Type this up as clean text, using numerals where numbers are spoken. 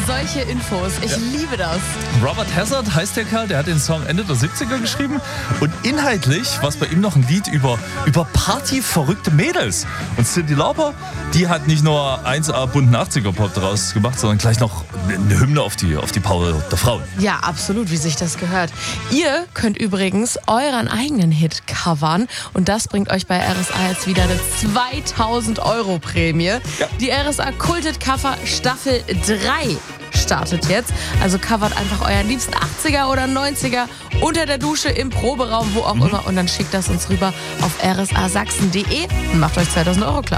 solche Infos. Ich liebe das. Robert Hazard heißt der Kerl, der hat den Song Ende der 70er geschrieben. Und inhaltlich war es bei ihm noch ein Lied über partyverrückte Mädels. Und Cyndi Lauper, die hat nicht nur 1A bunten 80er-Pop daraus gemacht, sondern gleich noch eine Hymne auf die Power der Frauen. Ja, absolut, wie sich das gehört. Ihr könnt übrigens euren eigenen Hit covern und das bringt euch bei RSA jetzt wieder eine 2000-Euro-Prämie. Ja. Die RSA Kultet Cover Staffel 3 startet jetzt. Also covert einfach euren liebsten 80er oder 90er unter der Dusche, im Proberaum, wo auch immer und dann schickt das uns rüber auf rsasachsen.de und macht euch 2000 Euro klar.